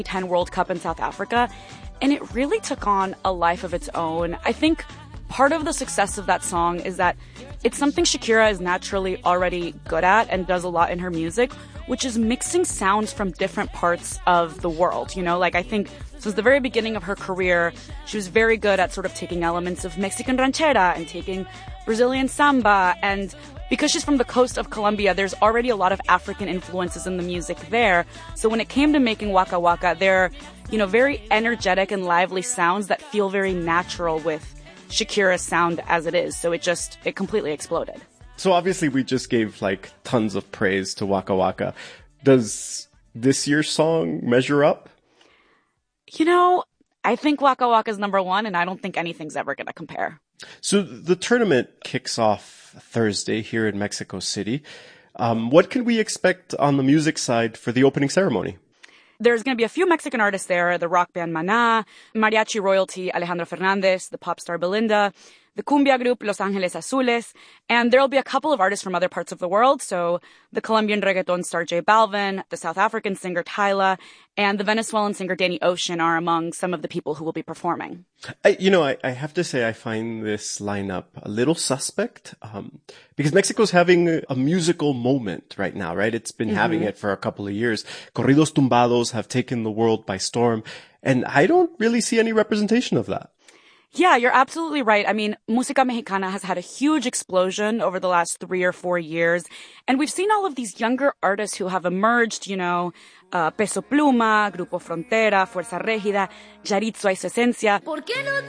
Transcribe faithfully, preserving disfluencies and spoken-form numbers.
ten World Cup in South Africa, and it really took on a life of its own. I think part of the success of that song is that it's something Shakira is naturally already good at and does a lot in her music, which is mixing sounds from different parts of the world. You know, like I think since the very beginning of her career, she was very good at sort of taking elements of Mexican ranchera and taking Brazilian samba. And because she's from the coast of Colombia, there's already a lot of African influences in the music there. So when it came to making Waka Waka, they're, you know, very energetic and lively sounds that feel very natural with Shakira's sound as it is. So it just, it completely exploded. So obviously we just gave like tons of praise to Waka Waka. Does this year's song measure up? You know, I think Waka Waka is number one, and I don't think anything's ever going to compare. So the tournament kicks off Thursday here in Mexico City. Um, what can we expect on the music side for the opening ceremony? There's going to be a few Mexican artists there, the rock band Maná, mariachi royalty Alejandro Fernandez, the pop star Belinda, the cumbia group Los Ángeles Azules, and there'll be a couple of artists from other parts of the world. So the Colombian reggaeton star J Balvin, the South African singer Tyla, and the Venezuelan singer Danny Ocean are among some of the people who will be performing. I, you know, I, I have to say I find this lineup a little suspect um, because Mexico's having a, a musical moment right now, right? It's been mm-hmm. having it for a couple of years. Corridos tumbados have taken the world by storm, and I don't really see any representation of that. Yeah, you're absolutely right. I mean, Música Mexicana has had a huge explosion over the last three or four years. And we've seen all of these younger artists who have emerged, you know, uh, Peso Pluma, Grupo Frontera, Fuerza Régida, Yaritzo y su Esencia. ¿Por qué no